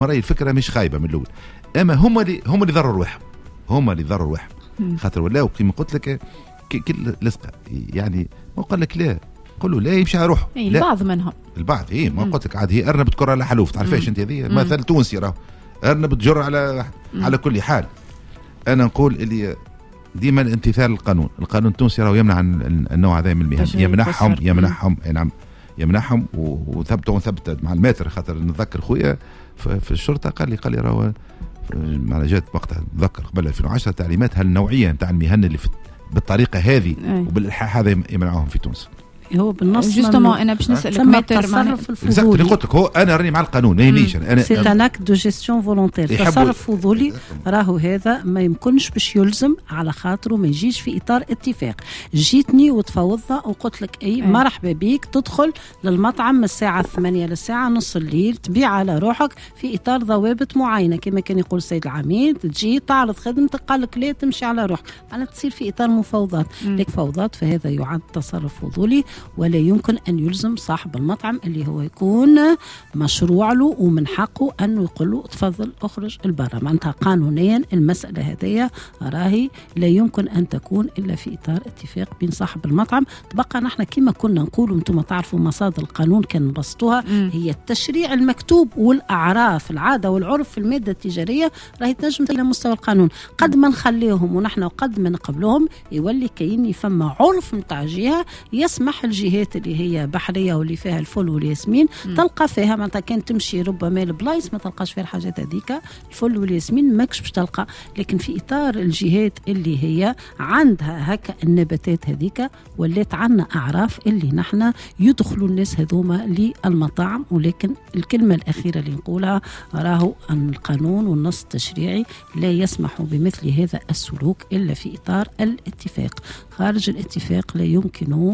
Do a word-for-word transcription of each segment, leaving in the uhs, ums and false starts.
راي الفكره مش خايبه من الاول، اما هما اللي هما اللي ضروا روحهم، هما اللي ضروا روحهم خاطر ولاو كيما قلت لك كل لصقه يعني. ما قال لك لا، قول له لا يمشي على روحه. إيه البعض منهم البعض ايه ما قلت لك عاد هي ارنب تكر على حلوف، تعرفيش انت هذه مثل تونسي راهو ارنب تجر على مم. على كل حال. انا نقول اللي ديما الامتثال للقانون، القانون التونسي راهو يمنع عن النوع هذا من المهن، يمنعهم يمنعهم نعم يمنعهم وثبتوا ثبت مع الماتر. خاطر نتذكر خويا في الشرطه قال لي قال لي راهو معنا جات وقتها نتذكر قبل ألفين وعشرة تعليمات هالنوعيه نتاع المهن اللي بالطريقه هذه وبالالحاح هذا يمنعوهم في تونس. هو بالنص جوستومون انا باش نسالك ماتر التصرف الفضولي اللي قلت لك هو انا راني مع القانون ما يهمنيش انا سي ان اكت دو جيستيون فولونتير. تصرف فضولي راهو هذا ما يمكنش باش يلزم على خاطره ما يجيش في اطار اتفاق. جيتني وتفوضنا وقلت لك اي مرحبا بيك تدخل للمطعم من الساعه ثمانية للساعه نص الليل تبيع على روحك في اطار ضوابط معينه كما كان يقول السيد العميد، تجي تعرض خدمتك قال لك لا تمشي على روحك، على تصير في اطار مفاوضات. لك فوضات فهذا يعد تصرف فضولي ولا يمكن أن يلزم صاحب المطعم اللي هو يكون مشروع له ومن حقه أنه يقول له تفضل أخرج البرة. معناتها قانونيا المسألة هذه راهي لا يمكن أن تكون إلا في إطار اتفاق بين صاحب المطعم. تبقى نحن كما كنا نقول وانتم تعرفوا مصادر القانون كان بسطوها هي التشريع المكتوب والأعراف العادة والعرف في المادة التجارية راهي تنجم إلى مستوى القانون. قد ما نخليهم ونحن وقد ما نقبلهم يولي كاين يفما عرف متاع جهة يسمح الجهات اللي هي بحريه واللي فيها الفل والياسمين م. تلقى فيها معناتها كان تمشي ربما البلايص ما تلقاش فيها الحاجات هذيك الفل والياسمين ماكش باش تلقى. لكن في اطار الجهات اللي هي عندها هكا النباتات هذيك ولات عنا اعراف اللي نحن يدخلوا الناس هذوما للمطاعم. ولكن الكلمه الاخيره اللي نقولها راهو ان القانون والنص التشريعي لا يسمح بمثل هذا السلوك الا في اطار الاتفاق. خارج الاتفاق لا يمكن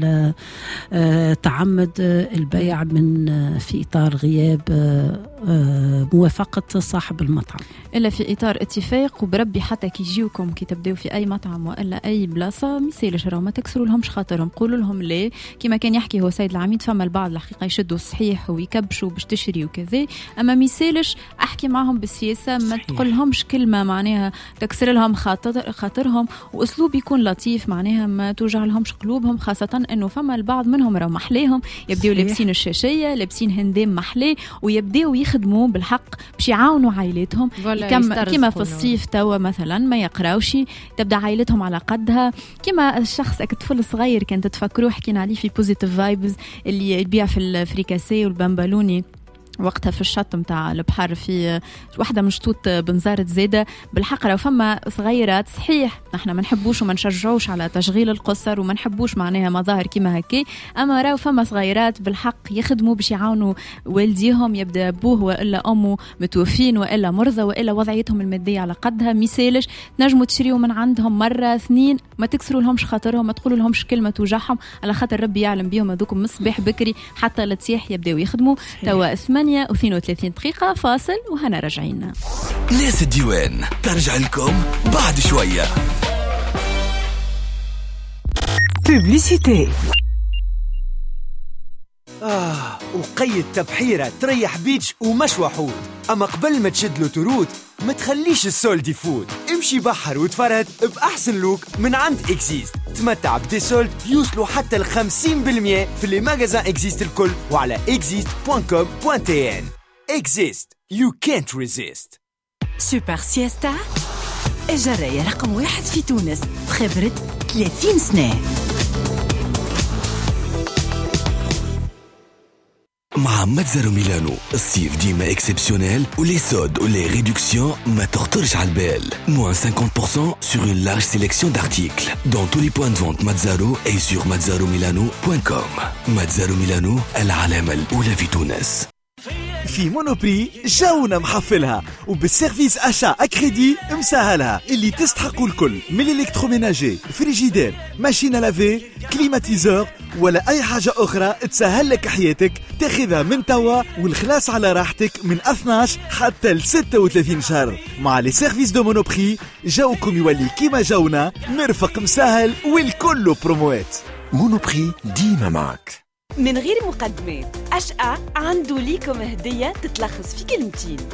تعمد البيع من في إطار غياب موافقة صاحب المطعم إلا في إطار اتفاق. وبربي حتى كي يجيوكم كي تبدأوا في أي مطعم وإلا أي بلاصة مثالش راهو ما تكسروا لهمش خاطرهم، قولوا لهم ليه كما كان يحكي هو سيد العميد. فما البعض الحقيقة يشدوا صحيح ويكبشوا باش تشري وكذا، أما مثالش أحكي معهم بالسياسة ما تقول لهمش كلمة معناها تكسر لهم خاطر خاطرهم وأسلوب يكون لطيف معناها ما توجع لهمش قلوبهم. خاصة أنه فما البعض منهم راهو محليهم يبدأوا لابسين الشاشية لابسين هندام محلي ويبدأوا يخدموا بالحق باش يعاونوا عائلتهم كما كما في الصيف توا مثلا ما يقراوش تبدا عائلتهم على قدها. كما الشخص الطفل الصغير كانت تفكروا حكينا عليه في بوزيتيف فايبز اللي يبيع في الفريكاسي والبامبالوني وقتها في الشط متاع البحر في واحدة مشطوط بنزارة زيدة. بالحق راه فما صغيرات صحيح نحن ما نحبوش وما نشجعوش على تشغيل القصر وما نحبوش معناها مظاهر كيما هكي، اما راهو فما صغيرات بالحق يخدموا باش يعاونوا والديهم يبدا ابوه والا امه متوفين والا مرضى والا وضعيتهم الماديه على قدها ميسالش تنجموا تشريوا من عندهم مره اثنين ما تكسروا لهمش خاطرهم ما تقولوا لهمش كلمه توجعهم على خاطر ربي يعلم بهم هذوكم مصباح بكري حتى لتصيح يبداو يخدموا. توا ثمانية واثنين وثلاثين دقيقة فاصل وهنا راجعين. ناس الديوان ترجع لكم بعد شوية. بوبليسيتي. آه وقيد تبحيرة تريح بيتش ومشوى حوت. أما قبل ما تشد له تروت ما تخليش السولد يفوت، امشي بحر وتفرد بأحسن لوك من عند إكزيست. تمتع بدي سولد يوصلوا حتى الخمسين بالمية في اللي ماغازان إكزيست الكل وعلى إكزيست دوت كوم دوت إن. إكزيست you can't resist. سوبر سيستا الجراية رقم واحد في تونس بخبرة ثلاثين سنة. مع ماتزارو ميلانو الصيف ديما اكسبسيونيل ولي سود ولي ريدكسيون ما تخطرش على البال. moins cinquante pour cent sur une large sélection d'articles dans tous les points de vente Mazzaro et sur mazzaro milano point com. Mazzaro Milano العلامة الأولى في تونس. في مونوبري جاونا محفلها وبالسيرفيس أشا أكريدي مسهلها اللي تستحقوا الكل من الإلكتروميناجي فريجيدير ماشينة لافي كليماتيزور ولا أي حاجة أخرى تسهل لك حياتك تاخذها من توا والخلاص على راحتك من اثناش حتى ل ستة وثلاثين شهر. مع لي سيرفيس دو مونوبري جاوكم يولي كيما جاونا مرفق مسهل والكل بروموات. مونوبري ديما معك. من غير مقدمات أشقى عنده ليكم هدية تتلخص في كلمتين